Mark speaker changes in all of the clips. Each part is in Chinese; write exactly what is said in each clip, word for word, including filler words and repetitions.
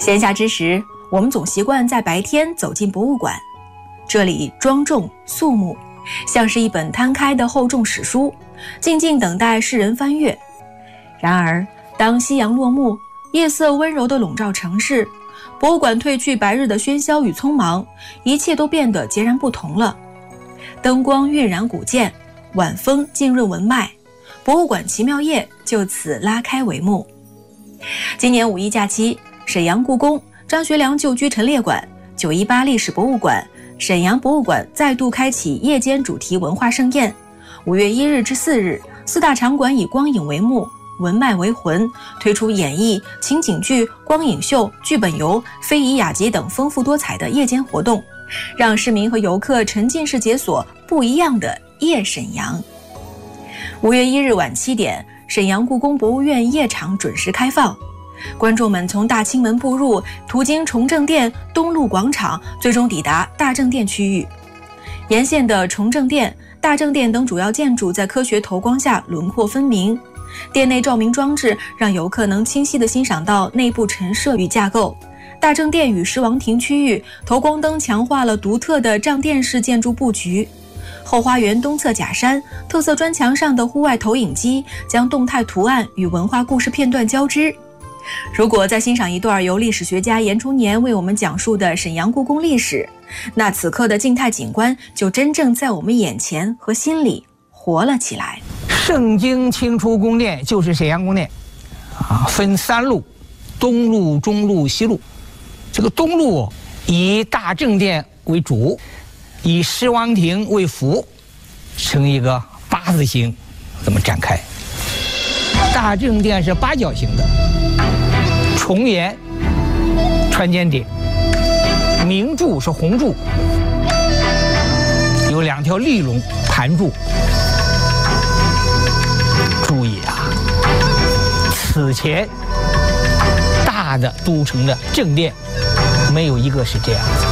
Speaker 1: 闲暇之时，我们总习惯在白天走进博物馆，这里庄重肃穆，像是一本摊开的厚重史书，静静等待世人翻阅。然而，当夕阳落幕，夜色温柔地笼罩城市，博物馆褪去白日的喧嚣与匆忙，一切都变得截然不同了。灯光晕染古建，晚风浸润文脉，博物馆奇妙夜就此拉开帷幕。今年五一假期，沈阳故宫、张学良旧居陈列馆、九一八历史博物馆、沈阳博物馆再度开启夜间主题文化盛宴。五月一日至四日，四大场馆以光影为幕，文脉为魂，推出演绎、情景剧、光影秀、剧本游、非遗雅集等丰富多彩的夜间活动，让市民和游客沉浸式解锁不一样的夜沈阳。五月一日晚七点，沈阳故宫博物院夜场准时开放。观众们从大清门步入，途经崇政殿、东路广场，最终抵达大政殿区域。沿线的崇政殿、大政殿等主要建筑在科学投光下轮廓分明，殿内照明装置让游客能清晰地欣赏到内部陈设与架构。大政殿与狮王庭区域投光灯强化了独特的帐殿式建筑布局。后花园东侧假山特色砖墙上的户外投影机将动态图案与文化故事片段交织。如果再欣赏一段由历史学家严崇年为我们讲述的沈阳故宫历史，那此刻的静态景观就真正在我们眼前和心里活了起来。
Speaker 2: 盛京清初宫殿就是沈阳宫殿啊，分三路，东路、中路、西路。这个东路以大政殿为主，以狮王庭为辅，成一个八字形这么展开。大政殿是八角形的，重檐穿尖顶，明柱是红柱，有两条立龙盘柱。注意啊，此前大的都城的正殿没有一个是这样子，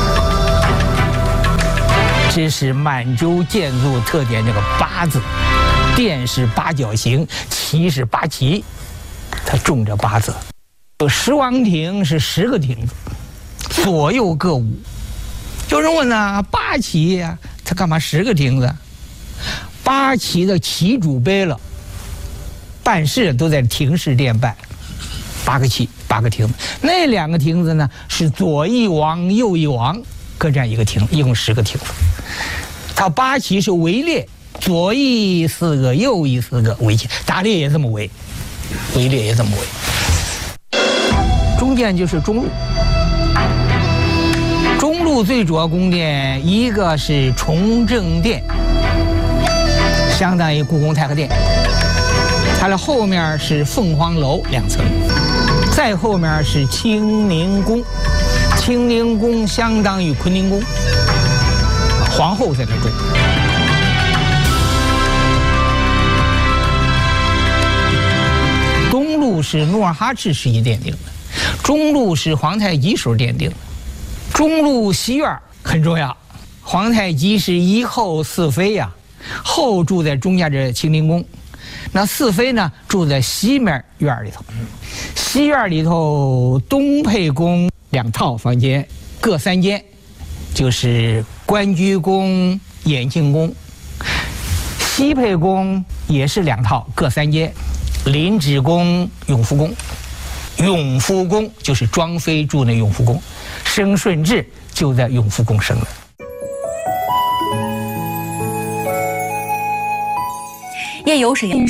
Speaker 2: 这是满洲建筑特点，这个八字，殿是八角形，旗是八旗，它种着八字。狮王庭是十个亭子，左右各五。有人问呢，八旗呀、啊，它干嘛十个亭子？八旗的旗主碑了，办事都在亭式殿办，八个旗，八个亭子。那两个亭子呢，是左一王，右一王，各占一个亭，一共十个亭子。它八旗是围列，左翼四个，右翼四个，围起，打猎也这么围，围猎也这么围。中殿就是中路，中路最主要宫殿一个是崇政殿，相当于故宫太和殿，它的后面是凤凰楼两层，再后面是清宁宫，清宁宫相当于坤宁宫，皇后在那住。东路是努尔哈赤时期奠定的，中路是皇太极时候奠定的。中路西院很重要，皇太极是一后四妃呀、啊，后住在中间这清宁宫，那四妃呢住在西面院里头。西院里头东配宫两套房间，各三间，就是关雎宫、延庆宫；西配宫也是两套，各三间，临止宫、永福宫。永福宫就是庄妃住那永福宫，生顺治就在永福宫生的。
Speaker 1: 夜游沈阳